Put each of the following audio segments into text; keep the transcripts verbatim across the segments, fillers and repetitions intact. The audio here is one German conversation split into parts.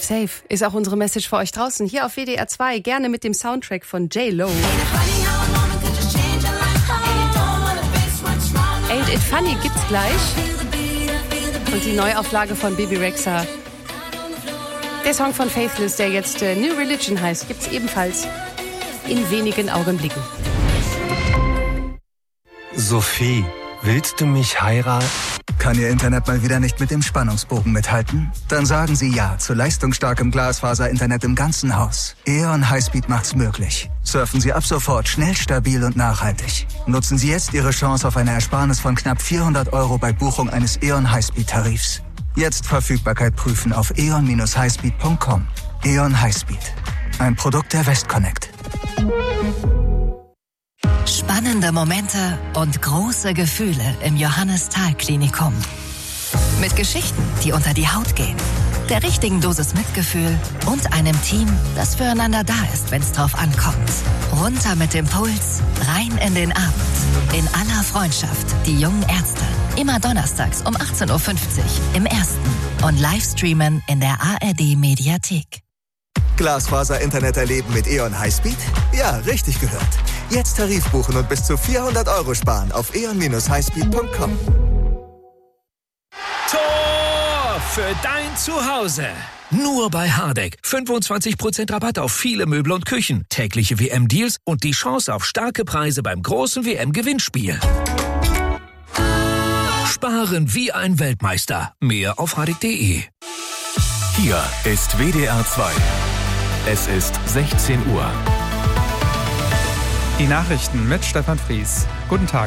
safe ist auch unsere Message für euch draußen. Hier auf W D R zwei, gerne mit dem Soundtrack von J-Lo. Ain't It Funny gibt's gleich. Und die Neuauflage von Bebe Rexha. Der Song von Faithless, der jetzt äh, New Religion heißt, gibt's ebenfalls in wenigen Augenblicken. Sophie, willst du mich heiraten? Kann Ihr Internet mal wieder nicht mit dem Spannungsbogen mithalten? Dann sagen Sie ja zu leistungsstarkem Glasfaser-Internet im ganzen Haus. E O N Highspeed macht's möglich. Surfen Sie ab sofort schnell, stabil und nachhaltig. Nutzen Sie jetzt Ihre Chance auf eine Ersparnis von knapp vierhundert Euro bei Buchung eines E O N Highspeed-Tarifs. Jetzt Verfügbarkeit prüfen auf e o n dash highspeed punkt com. E O N Highspeed. Ein Produkt der Westconnect. Spannende Momente und große Gefühle im Johannes-Thal-Klinikum. Mit Geschichten, die unter die Haut gehen, der richtigen Dosis Mitgefühl und einem Team, das füreinander da ist, wenn es drauf ankommt. Runter mit dem Puls, rein in den Abend. In aller Freundschaft, die jungen Ärzte. Immer donnerstags um achtzehn Uhr fünfzig im Ersten und Livestreamen in der A R D-Mediathek. Glasfaser-Internet erleben mit E O N Highspeed? Ja, richtig gehört. Jetzt Tarif buchen und bis zu vierhundert Euro sparen auf e o n dash highspeed punkt com. Tor für dein Zuhause. Nur bei Hardegg. fünfundzwanzig Prozent Rabatt auf viele Möbel und Küchen. Tägliche W M-Deals und die Chance auf starke Preise beim großen W M-Gewinnspiel. Sparen wie ein Weltmeister. Mehr auf hardegg punkt de. Hier ist W D R zwei. Es ist sechzehn Uhr. Die Nachrichten mit Stefan Fries. Guten Tag.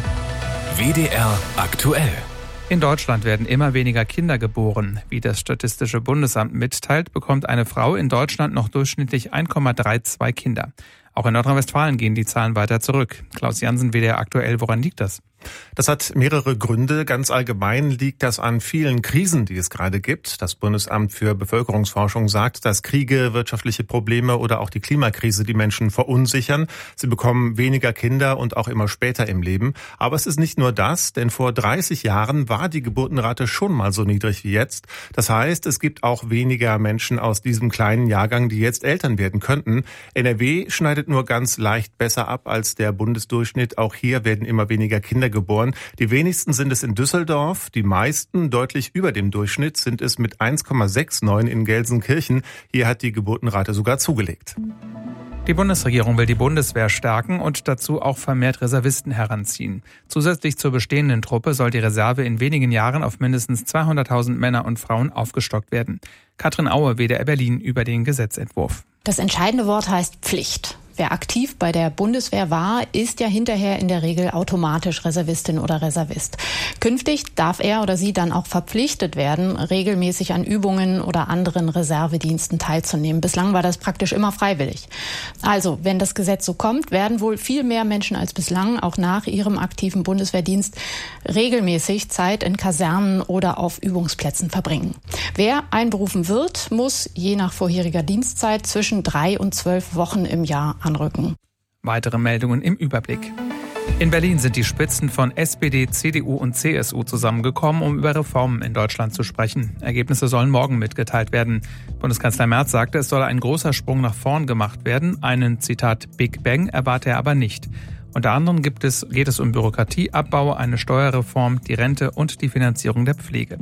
W D R aktuell. In Deutschland werden immer weniger Kinder geboren. Wie das Statistische Bundesamt mitteilt, bekommt eine Frau in Deutschland noch durchschnittlich eins Komma zweiunddreißig Kinder. Auch in Nordrhein-Westfalen gehen die Zahlen weiter zurück. Klaus Jansen, W D R aktuell, woran liegt das? Das hat mehrere Gründe. Ganz allgemein liegt das an vielen Krisen, die es gerade gibt. Das Bundesamt für Bevölkerungsforschung sagt, dass Kriege, wirtschaftliche Probleme oder auch die Klimakrise die Menschen verunsichern. Sie bekommen weniger Kinder und auch immer später im Leben. Aber es ist nicht nur das, denn vor dreißig Jahren war die Geburtenrate schon mal so niedrig wie jetzt. Das heißt, es gibt auch weniger Menschen aus diesem kleinen Jahrgang, die jetzt Eltern werden könnten. N R W schneidet nur ganz leicht besser ab als der Bundesdurchschnitt. Auch hier werden immer weniger Kinder geboren. Die wenigsten sind es in Düsseldorf, die meisten, deutlich über dem Durchschnitt, sind es mit eins Komma neunundsechzig in Gelsenkirchen. Hier hat die Geburtenrate sogar zugelegt. Die Bundesregierung will die Bundeswehr stärken und dazu auch vermehrt Reservisten heranziehen. Zusätzlich zur bestehenden Truppe soll die Reserve in wenigen Jahren auf mindestens zweihunderttausend Männer und Frauen aufgestockt werden. Katrin Aue, W D R Berlin, über den Gesetzentwurf. Das entscheidende Wort heißt Pflicht. Wer aktiv bei der Bundeswehr war, ist ja hinterher in der Regel automatisch Reservistin oder Reservist. Künftig darf er oder sie dann auch verpflichtet werden, regelmäßig an Übungen oder anderen Reservediensten teilzunehmen. Bislang war das praktisch immer freiwillig. Also, wenn das Gesetz so kommt, werden wohl viel mehr Menschen als bislang auch nach ihrem aktiven Bundeswehrdienst regelmäßig Zeit in Kasernen oder auf Übungsplätzen verbringen. Wer einberufen wird, muss je nach vorheriger Dienstzeit zwischen drei und zwölf Wochen im Jahr anrücken. Weitere Meldungen im Überblick. In Berlin sind die Spitzen von S P D, C D U und C S U zusammengekommen, um über Reformen in Deutschland zu sprechen. Ergebnisse sollen morgen mitgeteilt werden. Bundeskanzler Merz sagte, es solle ein großer Sprung nach vorn gemacht werden. Einen, Zitat, Big Bang erwarte er aber nicht. Unter anderem gibt es, geht es um Bürokratieabbau, eine Steuerreform, die Rente und die Finanzierung der Pflege.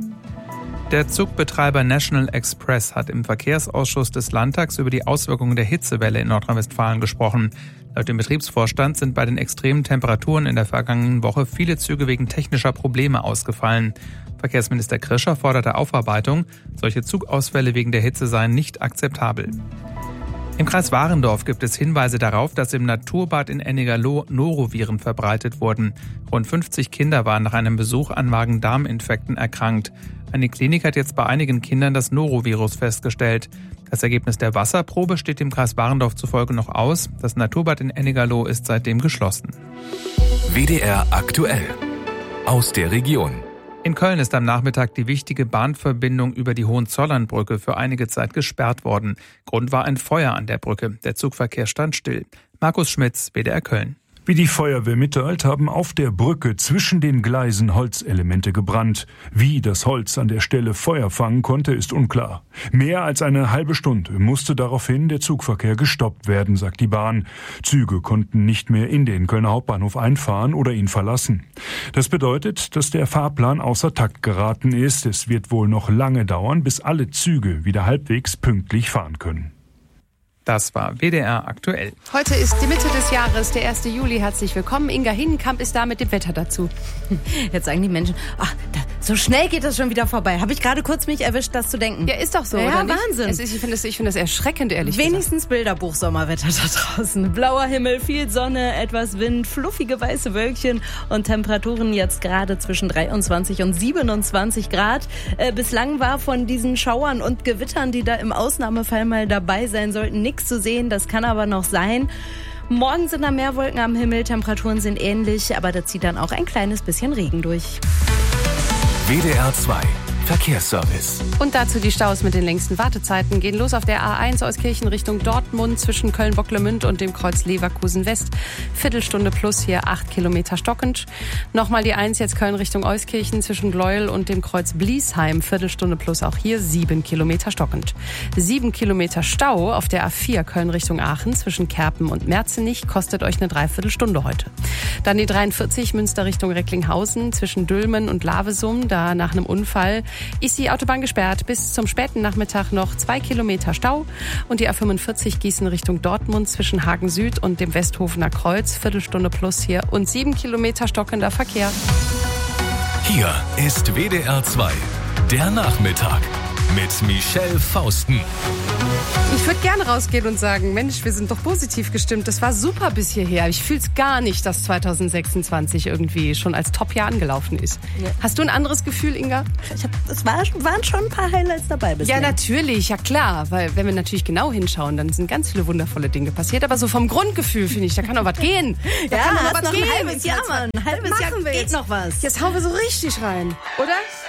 Der Zugbetreiber National Express hat im Verkehrsausschuss des Landtags über die Auswirkungen der Hitzewelle in Nordrhein-Westfalen gesprochen. Laut dem Betriebsvorstand sind bei den extremen Temperaturen in der vergangenen Woche viele Züge wegen technischer Probleme ausgefallen. Verkehrsminister Krischer forderte Aufarbeitung. Solche Zugausfälle wegen der Hitze seien nicht akzeptabel. Im Kreis Warendorf gibt es Hinweise darauf, dass im Naturbad in Ennigerloh Noroviren verbreitet wurden. Rund fünfzig Kinder waren nach einem Besuch an Magen-Darm-Infekten erkrankt. Eine Klinik hat jetzt bei einigen Kindern das Norovirus festgestellt. Das Ergebnis der Wasserprobe steht dem Kreis Warendorf zufolge noch aus. Das Naturbad in Ennigerloh ist seitdem geschlossen. W D R aktuell. Aus der Region. In Köln ist am Nachmittag die wichtige Bahnverbindung über die Hohenzollernbrücke für einige Zeit gesperrt worden. Grund war ein Feuer an der Brücke. Der Zugverkehr stand still. Markus Schmitz, W D R Köln. Wie die Feuerwehr mitteilt, haben auf der Brücke zwischen den Gleisen Holzelemente gebrannt. Wie das Holz an der Stelle Feuer fangen konnte, ist unklar. Mehr als eine halbe Stunde musste daraufhin der Zugverkehr gestoppt werden, sagt die Bahn. Züge konnten nicht mehr in den Kölner Hauptbahnhof einfahren oder ihn verlassen. Das bedeutet, dass der Fahrplan außer Takt geraten ist. Es wird wohl noch lange dauern, bis alle Züge wieder halbwegs pünktlich fahren können. Das war W D R aktuell. Heute ist die Mitte des Jahres, der erste Juli. Herzlich willkommen. Inga Hinnenkamp ist da mit dem Wetter dazu. Jetzt sagen die Menschen, ach, da, so schnell geht das schon wieder vorbei. Habe ich gerade kurz mich erwischt, das zu denken. Ja, ist doch so, ja, oder nicht? Wahnsinn. Es ist, ich finde das, ich finde das erschreckend, ehrlich Wenigstens gesagt. Bilderbuch Sommerwetter da draußen. Blauer Himmel, viel Sonne, etwas Wind, fluffige weiße Wölkchen und Temperaturen jetzt gerade zwischen dreiundzwanzig und siebenundzwanzig Grad. Äh, bislang war von diesen Schauern und Gewittern, die da im Ausnahmefall mal dabei sein sollten, nichts zu sehen. Das kann aber noch sein. Morgen sind da mehr Wolken am Himmel, Temperaturen sind ähnlich, aber da zieht dann auch ein kleines bisschen Regen durch. W D R zwei Verkehrsservice. Und dazu die Staus mit den längsten Wartezeiten. Gehen los auf der A eins Euskirchen Richtung Dortmund zwischen Köln-Bocklemünd und dem Kreuz Leverkusen West. Viertelstunde plus hier acht Kilometer stockend. Nochmal die eins jetzt Köln Richtung Euskirchen zwischen Gleuel und dem Kreuz Bliesheim. Viertelstunde plus auch hier sieben Kilometer stockend. Sieben Kilometer Stau auf der A vier Köln Richtung Aachen zwischen Kerpen und Merzenich kostet euch eine Dreiviertelstunde heute. Dann die dreiundvierzig Münster Richtung Recklinghausen zwischen Dülmen und Lavesum. Da nach einem Unfall ist die Autobahn gesperrt. Bis zum späten Nachmittag noch zwei Kilometer Stau. Und die A fünfundvierzig Gießen Richtung Dortmund zwischen Hagen Süd und dem Westhofener Kreuz. Viertelstunde plus hier und sieben Kilometer stockender Verkehr. Hier ist W D R zwei, der Nachmittag mit Michelle Fausten. Ich würde gerne rausgehen und sagen, Mensch, wir sind doch positiv gestimmt. Das war super bis hierher. Ich fühle es gar nicht, dass zwanzig sechsundzwanzig irgendwie schon als Top-Jahr angelaufen ist. Ja. Hast du ein anderes Gefühl, Inga? Ich hab, es war, waren schon ein paar Highlights dabei bisher. Ja, natürlich, ja klar. Weil wenn wir natürlich genau hinschauen, dann sind ganz viele wundervolle Dinge passiert. Aber so vom Grundgefühl, finde ich, da kann noch was gehen. Da ja, kann noch was was noch gehen. ein halbes Jahr, Mann. Ein halbes Jahr geht jetzt noch was. Jetzt hauen wir so richtig rein, oder?